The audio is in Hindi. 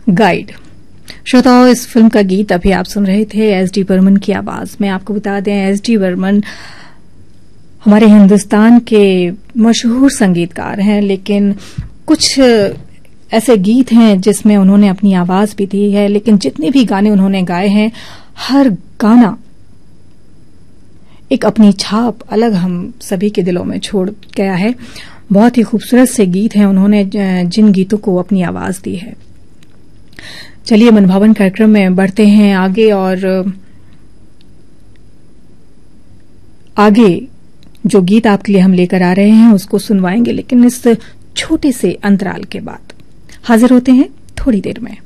गाइड। श्रोताओं, इस फिल्म का गीत अभी आप सुन रहे थे एस डी बर्मन की आवाज में। आपको बता दें, एस डी बर्मन हमारे हिंदुस्तान के मशहूर संगीतकार हैं, लेकिन कुछ ऐसे गीत हैं जिसमें उन्होंने अपनी आवाज भी दी है, लेकिन जितने भी गाने उन्होंने गाए हैं, हर गाना एक अपनी छाप अलग हम सभी के दिलों में छोड़ गया है। बहुत ही खूबसूरत से गीत हैं उन्होंने जिन गीतों को अपनी आवाज दी है। चलिए मनभावन कार्यक्रम में बढ़ते हैं आगे, और आगे जो गीत आपके लिए हम लेकर आ रहे हैं उसको सुनवाएंगे, लेकिन इस छोटे से अंतराल के बाद। हाजिर होते हैं थोड़ी देर में।